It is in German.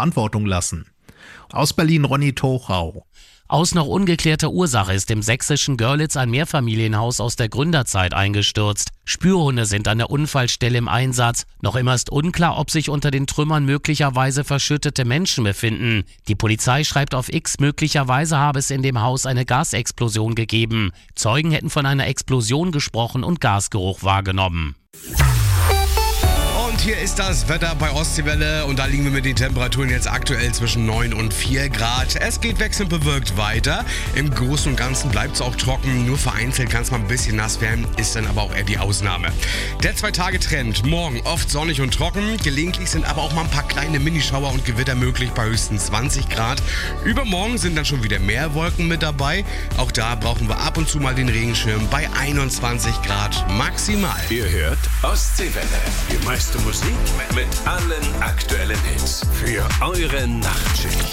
Verantwortung lassen. Aus Berlin Ronny Tochau. Aus noch ungeklärter Ursache ist im sächsischen Görlitz ein Mehrfamilienhaus aus der Gründerzeit eingestürzt. Spürhunde sind an der Unfallstelle im Einsatz. Noch immer ist unklar, ob sich unter den Trümmern möglicherweise verschüttete Menschen befinden. Die Polizei schreibt auf X, möglicherweise habe es in dem Haus eine Gasexplosion gegeben. Zeugen hätten von einer Explosion gesprochen und Gasgeruch wahrgenommen. Und hier ist das Wetter bei Ostseewelle und da liegen wir mit den Temperaturen jetzt aktuell zwischen 9 und 4 Grad. Es geht wechselnd bewölkt weiter. Im Großen und Ganzen bleibt es auch trocken. Nur vereinzelt kann es mal ein bisschen nass werden, ist dann aber auch eher die Ausnahme. Der 2-Tage-Trend. Morgen oft sonnig und trocken. Gelegentlich sind aber auch mal ein paar kleine Minischauer und Gewitter möglich bei höchstens 20 Grad. Übermorgen sind dann schon wieder mehr Wolken mit dabei. Auch da brauchen wir ab und zu mal den Regenschirm bei 21 Grad maximal. Ihr hört Ostseewelle. Die meiste Musik mit allen aktuellen Hits für eure Nachtschicht.